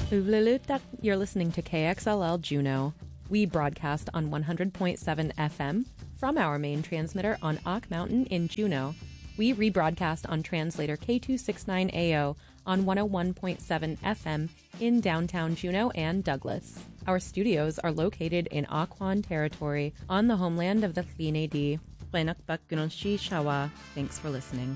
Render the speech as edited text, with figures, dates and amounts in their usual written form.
Uvlulutak, you're listening to KXLL Juneau. We broadcast on 100.7 FM from our main transmitter on Ock Mountain in Juneau. We rebroadcast on translator K269AO on 101.7 FM in downtown Juneau and Douglas. Our studios are located in Aquan Territory on the homeland of the Thlin-A-Di. Thanks for listening.